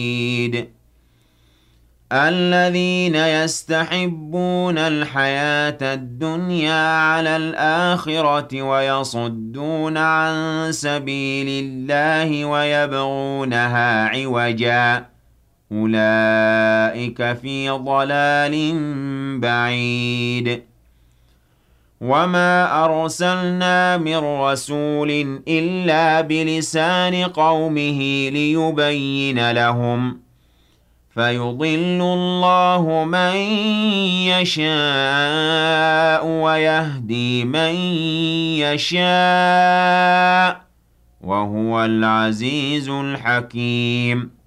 الذين يستحبون الحياة الدنيا على الآخرة ويصدون عن سبيل الله ويبغونها عوجا أولئك في ضلال بعيد وما أرسلنا من رسول إلا بلسان قومه ليبين لهم فيضل الله من يشاء ويهدي من يشاء وهو العزيز الحكيم